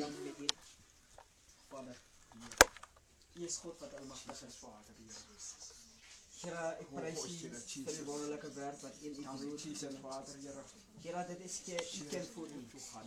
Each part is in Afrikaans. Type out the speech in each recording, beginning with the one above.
banden met je. Vader, U is God wat almachtig is. Heer, ik prijs U voor uw wonderlijke werk wat in U doet. Heer, dit is U kent voor U.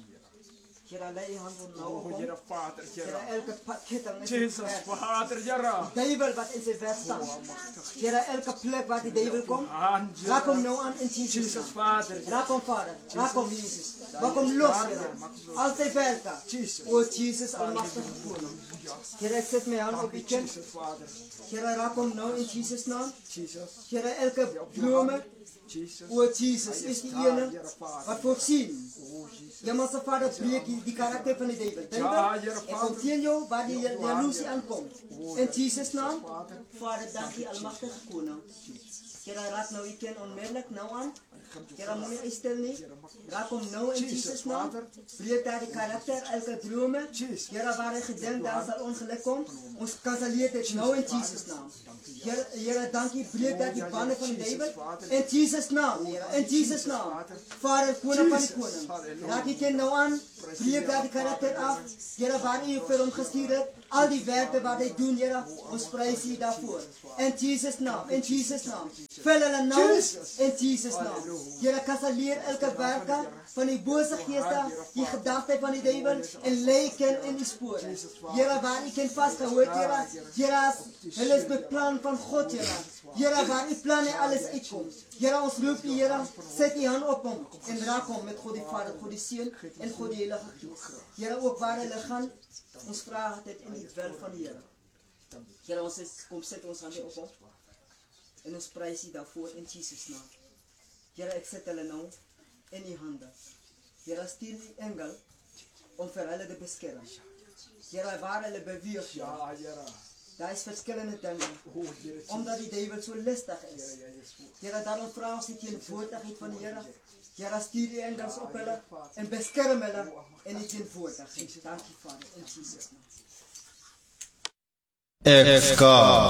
Heer, lei uw hand op nou op. Heer, elke ketting is Jesus, Vader, Jara. duivel wat in zijn weg staat. Heer, elke plek waar die duivel komt, raak hem nou aan in Jesus' naam. Vader. Raak hem, Vader. Raak hem, Jezus. Maak hem los, Heer. Als hij werkt. O, Jesus, almachtige koning. Heer, ik zet mijn hand op uw kind. Heer, raak hem nou in Jesus' naam. Heer, elke bloemen. O, Jesus, is die ene wat voorzien. Ja, maar zijn vader breekt die karakter van de duivel. Duivel, ik kom tegen jou waar die jaloezie aankomt. In Jesus' naam, Vader, dank je almachtige koning. Heer, raak nou uw kind onmiddellijk nou aan. Heer, moet niet stil niet. Raak hem nou in Jesus' naam. Breek daar die karakter, elke dromen. Heer, waar hij gedenkt, daar zal ongeluk komt. Ons canceleert het nou in Jesus' naam. Heer, dank je, breek daar die banden van de duivel. In Jesus' naam, Heer, in Jesus' naam. Vader, koning van de koning. Raak je kind nou aan. Breek daar die karakter af. Heer, waar u voor hem gestuurd hebt. Al die werken wat hij doet, Heer, ons prijs je daarvoor. In Jesus' naam, in Jesus' naam. Vul hulle nou in Jesus' naam. Heer, canceleer elke werken van die boze geesten, die gedachten van die duivel en lijken in die sporen. Heer, waar ik in vastgehoord, Heer, hulle is met plan van God, Heer. Heer, waar uw plan en alles uitkomt. Heer, ons roep u, Heer, zet die hand op hem en raak hem met God die Vader, God die Zoon en God die Heilige Geest. Heer, ook waar hulle gaan, ons vragen dit in die wil van die Heer. Heer, ons kom zet ons handen op hem en ons prijs u daarvoor in Jesus' naam. Heer, ik zet hulle nou in die handen. Heer, stuur die engel om vir hulle te beskerm. Heer, waar hulle beweeg, daar is verschillende dingen. Omdat die duivel zo listig is. Heer, daarom vraag ons die teenwoordigheid van die Heer. Heer, stuur die engels op hulle en beskerm hulle in die teenwoordigheid. Dank je, Vader, in Jesus' naam. FK